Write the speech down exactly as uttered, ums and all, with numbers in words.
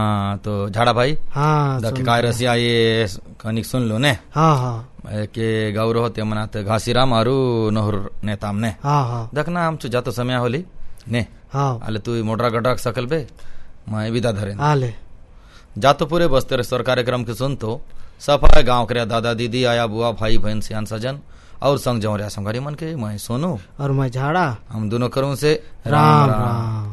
हाँ तो झाड़ा भाई हाँ दख काय रसिया ये कनिक सुन लो ने हाँ हाँ के गौरव होते मनात घासीराम आरु नहुर नेताम ने हाँ हाँ दखना आमचो जातो समय होली ने हाँ आले तू मोटरा गटाक सकल बे मैं विदा धरे आले जातो पूरे बस्ते स्वर कार्यक्रम के सुन तो सफाई गाँव के दादा दीदी आया बुआ भाई बहन सियान सजन और संग जौरिया संगारी मन के मैं सोनू और मैं झाड़ा हम दोनों करूं से राम राम।